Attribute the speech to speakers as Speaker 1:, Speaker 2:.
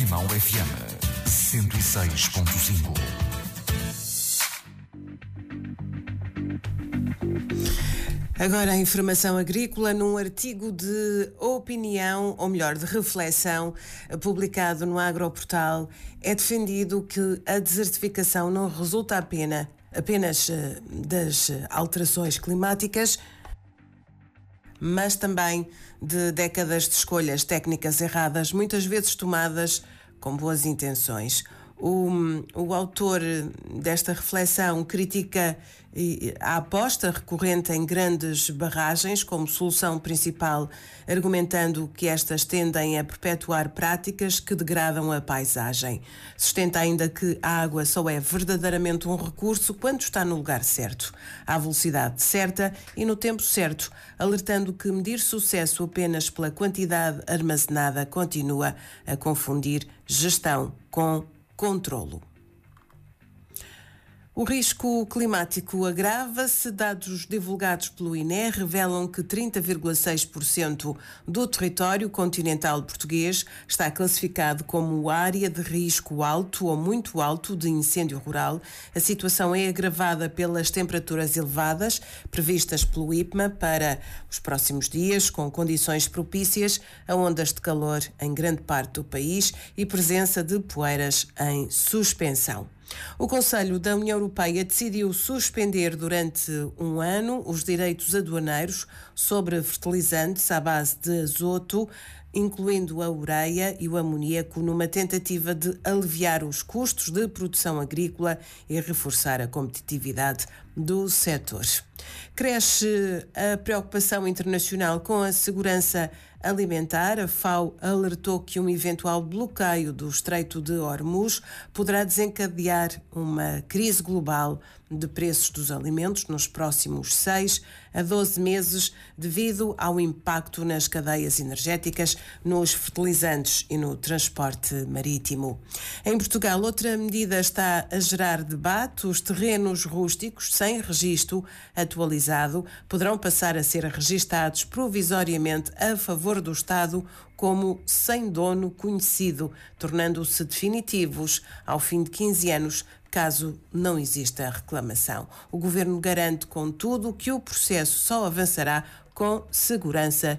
Speaker 1: Portimão FM 106.5.
Speaker 2: Agora a informação agrícola num artigo de opinião, ou melhor, de reflexão, publicado no Agroportal, é defendido que a desertificação não resulta apenas das alterações climáticas, mas também de décadas de escolhas técnicas erradas, muitas vezes tomadas com boas intenções. O autor desta reflexão critica a aposta recorrente em grandes barragens como solução principal, argumentando que estas tendem a perpetuar práticas que degradam a paisagem. Sustenta ainda que a água só é verdadeiramente um recurso quando está no lugar certo, à velocidade certa e no tempo certo, alertando que medir sucesso apenas pela quantidade armazenada continua a confundir gestão com controlo. O risco climático agrava-se. Dados divulgados pelo INE revelam que 30,6% do território continental português está classificado como área de risco alto ou muito alto de incêndio rural. A situação é agravada pelas temperaturas elevadas previstas pelo IPMA para os próximos dias, com condições propícias a ondas de calor em grande parte do país e presença de poeiras em suspensão. O Conselho da União Europeia decidiu suspender durante um ano os direitos aduaneiros sobre fertilizantes à base de azoto, incluindo a ureia e o amoníaco, numa tentativa de aliviar os custos de produção agrícola e reforçar a competitividade do setor. Cresce a preocupação internacional com a segurança alimentar. A FAO alertou que um eventual bloqueio do Estreito de Hormuz poderá desencadear uma crise global de preços dos alimentos nos próximos 6 a 12 meses, devido ao impacto nas cadeias energéticas, nos fertilizantes e no transporte marítimo. Em Portugal, outra medida está a gerar debate. Os terrenos rústicos sem registro atualizado poderão passar a ser registados provisoriamente a favor do Estado como sem dono conhecido, tornando-se definitivos ao fim de 15 anos, caso não exista reclamação. O Governo garante, contudo, que o processo só avançará com segurança